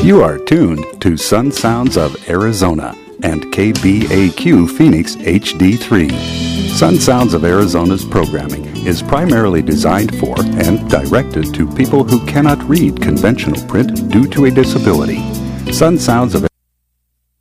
You are tuned to Sun Sounds of Arizona and KBAQ Phoenix HD3. Sun Sounds of Arizona's programming is primarily designed for and directed to people who cannot read conventional print due to a disability. Sun Sounds of